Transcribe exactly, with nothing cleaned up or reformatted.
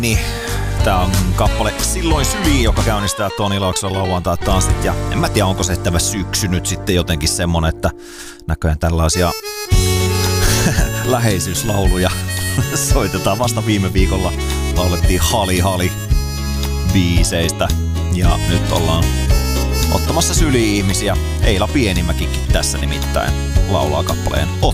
Niin, tää on kappale Silloin syliin, joka käynnistää Toni Laakson lauantai tanssit. Ja en mä tiedä, onko se tämä syksy nyt sitten jotenkin semmonen, että näköjään tällaisia läheisyyslauluja soitetaan. Vasta viime viikolla laulettiin Hali Hali biiseistä. Ja nyt ollaan ottamassa syliin ihmisiä. Eila Pienimäkikin tässä nimittäin laulaa kappaleen